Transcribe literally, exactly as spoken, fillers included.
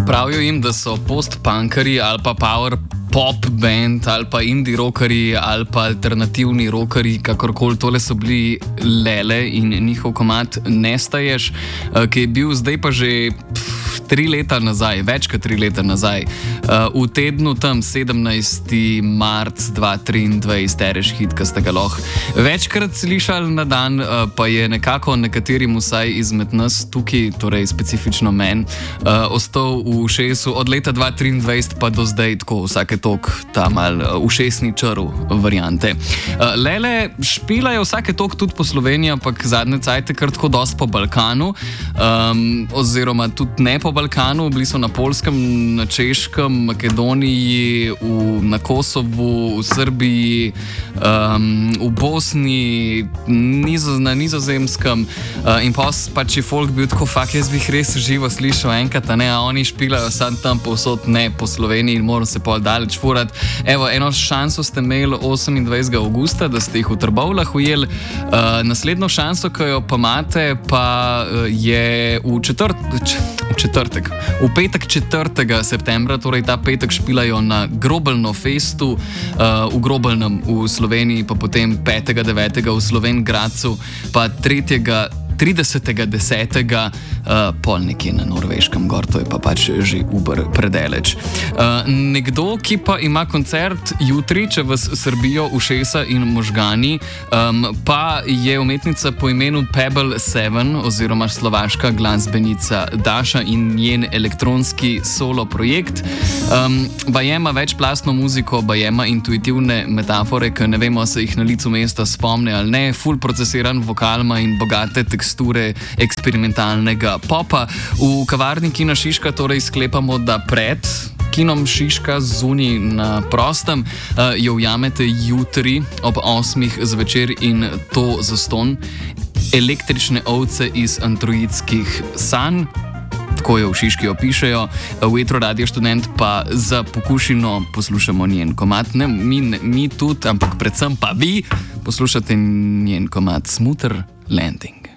Pravijo jim, da so post-punkari ali pa power pop band ali pa indie rockeri ali pa alternativni rockeri, kakorkoli. Tole so bili Lele in njihov komad Nestaješ, ki je bil zdaj pa že pff, tri leta nazaj, več kot tri leta nazaj, v tednu tam sedemnajsti marec dva tisoč triindvajset, tereš hit, ki ste ga lahko večkrat slišali na dan, pa je nekako nekaterim, vsaj izmed nas tukaj, torej specifično meni, ostal v ušesu od leta dva tisoč triindvajset pa do zdaj, tako vsake tok ta mal ušesni črv variante. Lele špilajo vsake tok tudi po Sloveniji, ampak zadnje cajte kar tako dost po Balkanu, um, oziroma tudi ne po Balkanu, bili so na Poljskem, na Češkem, Makedoniji, v, na Kosovu, v Srbiji, um, v Bosni, nizo, na Nizozemskem, uh, in pa pač je folk bil tako, fak, jaz bi jih res živo slišal enkrat, a ne, a oni špilajo sam tam povsod, ne po Sloveniji in moram se pol daleč furat. Evo, eno šanso ste imeli osemindvajsetega avgusta, da ste jih v Trbovljah ujeli, uh, naslednjo šanso, ki jo pa imate, pa uh, je v četrt... Č, v četrtek. V petek četrtega septembra, torej ta petek špilajo na Grobelno festu, uh, v Grobelnem v Sloveniji, pa potem petega devetega v Slovenj Gradcu, pa tretjega tridesetega desetega uh, pol nekje na Norveškem gor, to je pa pač že uber predeleč. Uh, nekdo, ki pa ima koncert jutri, če vas srbijo ušesa in možgani, um, pa je umetnica po imenu Pebble sedem oziroma slovaška glasbenica Daša in njen elektronski solo projekt. Um, bajema večplastno muziko, bajema intuitivne metafore, ki ne vemo, se jih na licu mesta spomne ali ne, full procesiran vokalma in bogate teksture eksperimentalnega popa. V kavarni Kina Šiška torej sklepamo, da pred kinom Šiška zunaj na prostem uh, jo ujamete jutri ob osmih zvečer in to zastonj. Električne ovce iz androidskih sanj, tako jo v Šiški opišejo, v Etru Radio Študent pa za pokušino poslušamo njen komad. Ne, mi, mi tudi, ampak predvsem pa vi poslušate njen komad Smoother Landing.